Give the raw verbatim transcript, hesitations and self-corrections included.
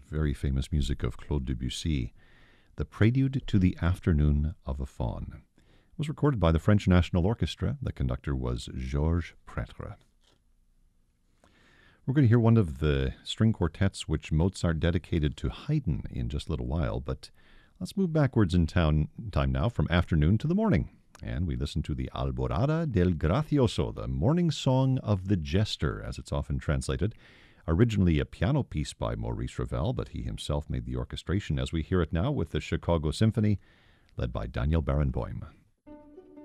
very famous music of Claude Debussy, the Prelude to the Afternoon of a Faun. It was recorded by the French National Orchestra. The conductor was Georges Pretre. We're going to hear one of the string quartets which Mozart dedicated to Haydn in just a little while, but let's move backwards in town, time now from afternoon to the morning. And we listen to the Alborada del Gracioso, the morning song of the jester, as it's often translated. Originally a piano piece by Maurice Ravel, but he himself made the orchestration as we hear it now with the Chicago Symphony, led by Daniel Barenboim.